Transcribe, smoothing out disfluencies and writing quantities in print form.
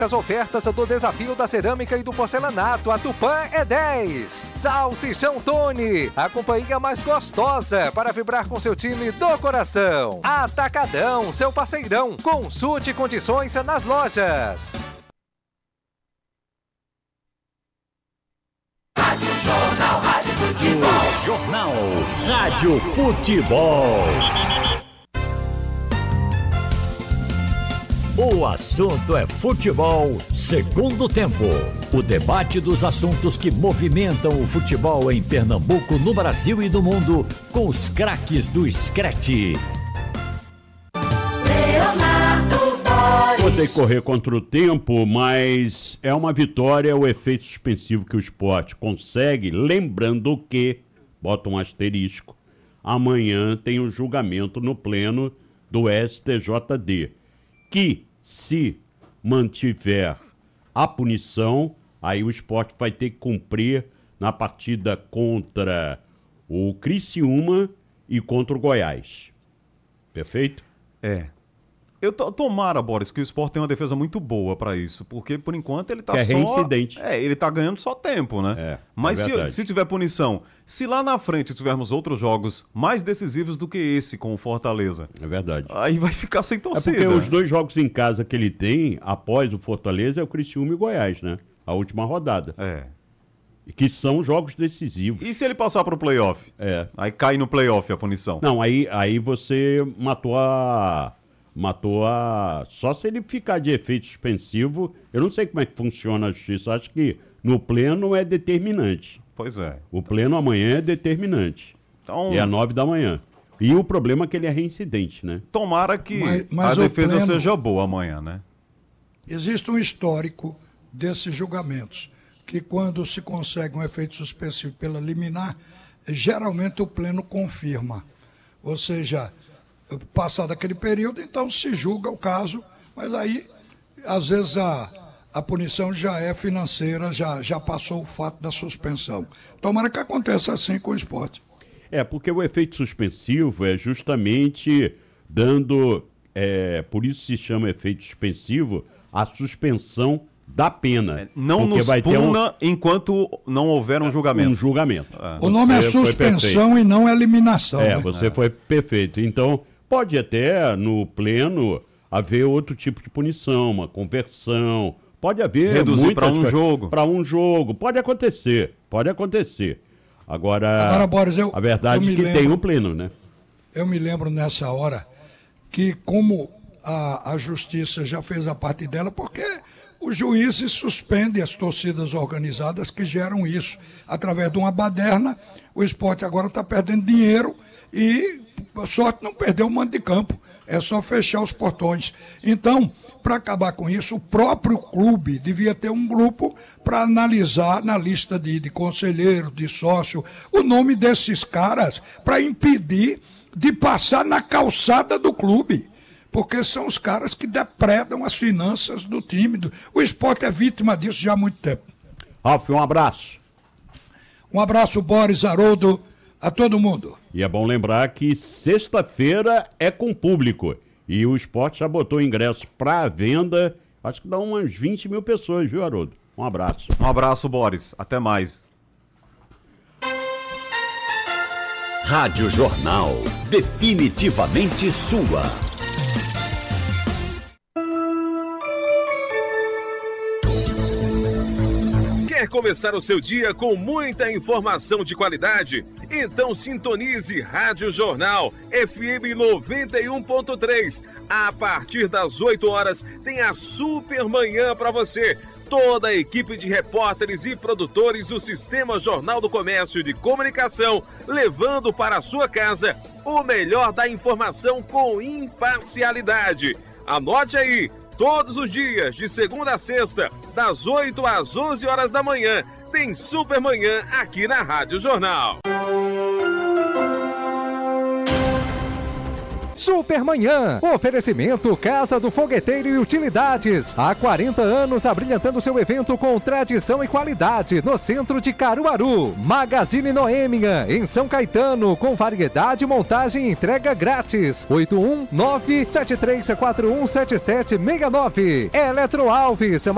As ofertas do desafio da cerâmica e do porcelanato, a Tupã é 10. Salsichão Tony, a companhia mais gostosa para vibrar com seu time do coração. Atacadão, seu parceirão. Consulte condições nas lojas. Rádio Jornal, Rádio Futebol. Jornal Rádio Futebol. O assunto é futebol, segundo tempo. O debate dos assuntos que movimentam o futebol em Pernambuco, no Brasil e no mundo, com os craques do Screte. Vou ter que correr contra o tempo, mas é uma vitória o efeito suspensivo que o Sport consegue, lembrando que, bota um asterisco, amanhã tem o julgamento no pleno do STJD, que se mantiver a punição, aí o Sport vai ter que cumprir na partida contra o Criciúma e contra o Goiás. Perfeito? Tomara, Boris, que o Sport tem uma defesa muito boa pra isso, porque por enquanto ele tá reincidente. Ele tá ganhando só tempo, né? Mas se tiver punição, se lá na frente tivermos outros jogos mais decisivos do que esse com o Fortaleza. É verdade. Aí vai ficar sem torcida. É porque os dois jogos em casa que ele tem, após o Fortaleza, é o Criciúma e o Goiás, né? A última rodada. Que são jogos decisivos. E se ele passar pro playoff? Aí cai no playoff a punição. Não, aí você matou a... Só se ele ficar de efeito suspensivo, eu não sei como é que funciona a justiça, acho que no pleno é determinante. Pois é. O pleno amanhã é determinante. Então... E é 9h. E o problema é que ele é reincidente, né? Tomara que a defesa seja boa amanhã, né? Existe um histórico desses julgamentos, que quando se consegue um efeito suspensivo pela liminar, geralmente o pleno confirma. Ou seja... Passado aquele período, então se julga o caso, mas aí, às vezes, a punição já é financeira, já passou o fato da suspensão. Tomara que aconteça assim com o Sport. Porque o efeito suspensivo é justamente dando, por isso se chama efeito suspensivo, a suspensão da pena. Não nos puna enquanto não houver um julgamento. Um julgamento. O nome é suspensão e não eliminação. Você foi perfeito. Então... Pode até, no pleno, haver outro tipo de punição, uma conversão, pode haver... Reduzir para um jogo. Para um jogo, pode acontecer. Agora Boris, a verdade é que tem o pleno, né? Eu me lembro nessa hora que como a justiça já fez a parte dela, porque os juízes suspendem as torcidas organizadas que geram isso. Através de uma baderna, o Sport agora está perdendo dinheiro e... sorte não perder o mando de campo, é só fechar os portões. Então, para acabar com isso, o próprio clube devia ter um grupo para analisar na lista de conselheiros, de sócio, o nome desses caras para impedir de passar na calçada do clube, porque são os caras que depredam as finanças do time. O Sport é vítima disso já há muito tempo. Ralf, um abraço. Um abraço, Boris, Haroldo, a todo mundo. E é bom lembrar que sexta-feira é com público. E o Sport já botou ingresso para venda. Acho que dá umas 20 mil pessoas, viu, Haroldo? Um abraço. Um abraço, Boris. Até mais. Rádio Jornal. Definitivamente sua. Quer começar o seu dia com muita informação de qualidade? Então sintonize Rádio Jornal FM 91.3. A partir das 8 horas tem a Super Manhã para você. Toda a equipe de repórteres e produtores do Sistema Jornal do Comércio de Comunicação, levando para a sua casa o melhor da informação com imparcialidade. Anote aí! Todos os dias, de segunda a sexta, das 8 às 11 horas da manhã, tem Super Manhã aqui na Rádio Jornal. Supermanhã, oferecimento Casa do Fogueteiro e Utilidades. Há 40 anos abrilhantando seu evento com tradição e qualidade no centro de Caruaru. Magazine Noêmia, em São Caetano, com variedade, montagem e entrega grátis. 819-7341-7769. Eletro Alves,